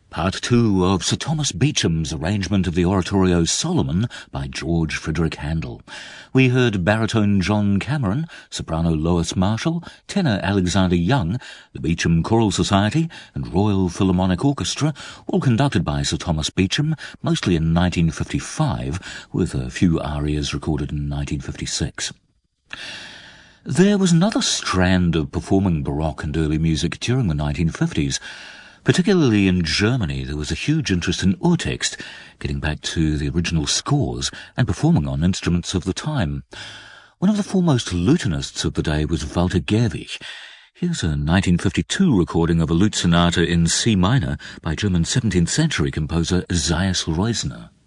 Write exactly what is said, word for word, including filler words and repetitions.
Part two of Sir Thomas Beecham's arrangement of the oratorio Solomon by George Frederick Handel. We heard baritone John Cameron, soprano Lois Marshall, tenor Alexander Young, the Beecham Choral Society and Royal Philharmonic Orchestra, all conducted by Sir Thomas Beecham, mostly in nineteen fifty-five, with a few arias recorded in nineteen fifty-six. There was another strand of performing Baroque and early music during the nineteen fifties. Particularly in Germany, there was a huge interest in Urtext, getting back to the original scores and performing on instruments of the time. One of the foremost lutenists of the day was Walter Gerwig. Here's a nineteen fifty-two recording of a lute sonata in C minor by German seventeenth century composer Esaias Reusner.